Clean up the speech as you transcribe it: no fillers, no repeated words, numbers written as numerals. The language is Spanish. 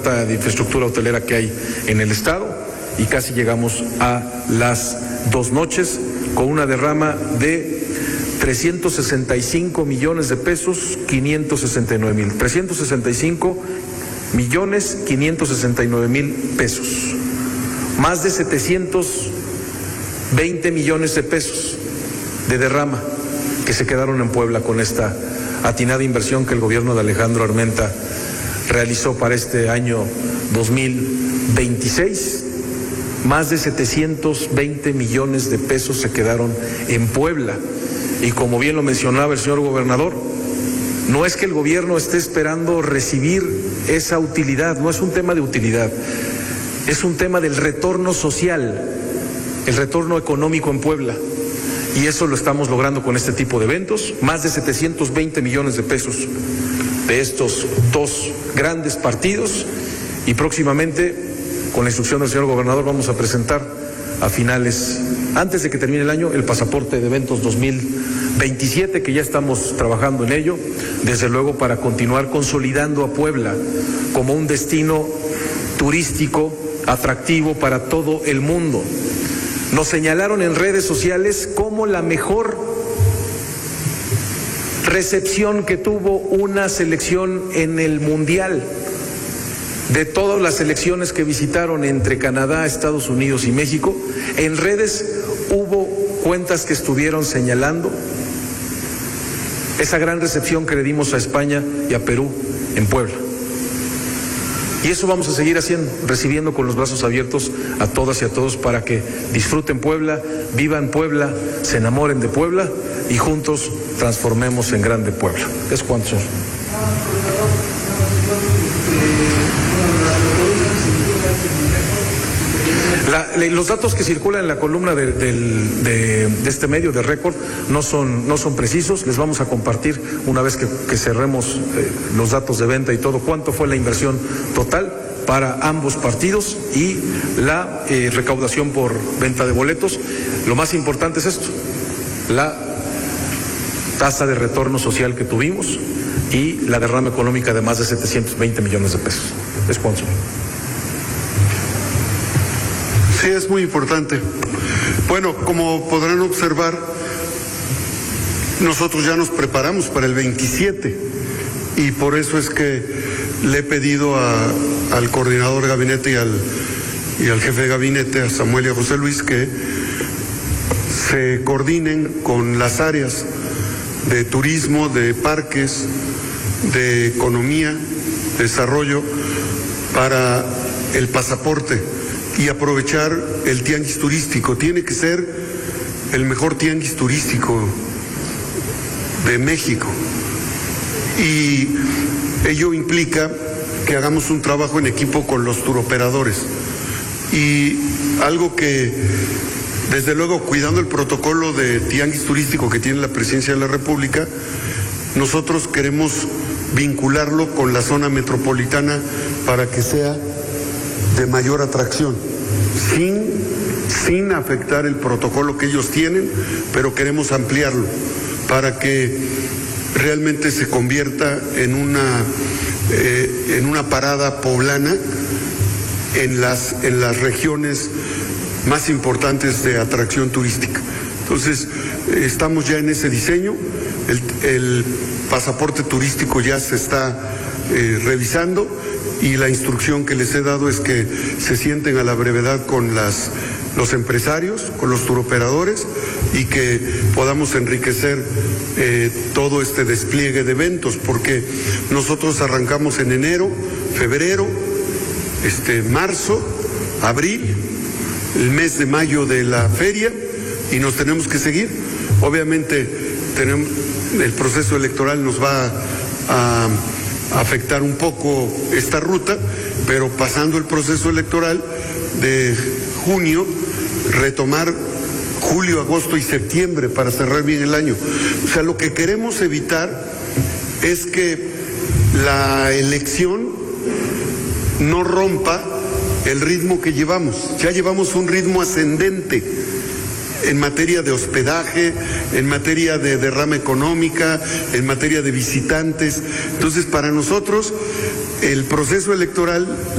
oferta de infraestructura hotelera que hay en el estado, y casi llegamos a las 2 noches con una derrama de 365 millones de pesos, 569 mil. 365 millones 569 mil pesos. Más de 720 millones de pesos de derrama que se quedaron en Puebla con esta atinada inversión que el gobierno de Alejandro Armenta realizó para este año 2026. Más de 720 millones de pesos se quedaron en Puebla. Y como bien lo mencionaba el señor gobernador, no es que el gobierno esté esperando recibir esa utilidad, no es un tema de utilidad, es un tema del retorno social, el retorno económico en Puebla. Y eso lo estamos logrando con este tipo de eventos. Más de 720 millones de pesos de estos 2 grandes partidos, y próximamente, con la instrucción del señor gobernador, vamos a presentar a finales, antes de que termine el año, el pasaporte de eventos 2027, que ya estamos trabajando en ello, desde luego para continuar consolidando a Puebla como un destino turístico atractivo para todo el mundo. Nos señalaron en redes sociales como la mejor recepción que tuvo una selección en el Mundial. De todas las selecciones que visitaron entre Canadá, Estados Unidos y México, en redes hubo cuentas que estuvieron señalando esa gran recepción que le dimos a España y a Perú en Puebla. Y eso vamos a seguir haciendo, recibiendo con los brazos abiertos a todas y a todos para que disfruten Puebla, vivan Puebla, se enamoren de Puebla y juntos transformemos en grande Puebla. Es cuanto, señor. Los datos que circulan en la columna de este medio de Récord no son precisos. Les vamos a compartir una vez que cerremos los datos de venta y todo, cuánto fue la inversión total para ambos partidos y la recaudación por venta de boletos. Lo más importante es esto, la tasa de retorno social que tuvimos y la derrama económica de más de 720 millones de pesos. Sponsor. Sí, es muy importante. Bueno, como podrán observar, nosotros ya nos preparamos para el 27 y por eso es que le he pedido al coordinador de gabinete y al jefe de gabinete, a Samuel y a José Luis, que se coordinen con las áreas de turismo, de parques, de economía, desarrollo, para el pasaporte y aprovechar el tianguis turístico. Tiene que ser el mejor tianguis turístico de México. Y ello implica que hagamos un trabajo en equipo con los turoperadores. Y algo que, desde luego, cuidando el protocolo de tianguis turístico que tiene la Presidencia de la República, nosotros queremos vincularlo con la zona metropolitana para que sea de mayor atracción, sin afectar el protocolo que ellos tienen, pero queremos ampliarlo para que realmente se convierta en una parada poblana en las regiones más importantes de atracción turística. Entonces, estamos ya en ese diseño, el pasaporte turístico ya se está revisando, y la instrucción que les he dado es que se sienten a la brevedad con los empresarios, con los turoperadores, y que podamos enriquecer todo este despliegue de eventos, porque nosotros arrancamos en enero, febrero, marzo, abril, el mes de mayo de la feria, y nos tenemos que seguir. Obviamente el proceso electoral nos va a afectar un poco esta ruta, pero pasando el proceso electoral de junio, retomar julio, agosto y septiembre para cerrar bien el año. O sea, lo que queremos evitar es que la elección no rompa el ritmo que llevamos. Ya llevamos un ritmo ascendente en materia de hospedaje, en materia de derrama económica, en materia de visitantes. Entonces, para nosotros, el proceso electoral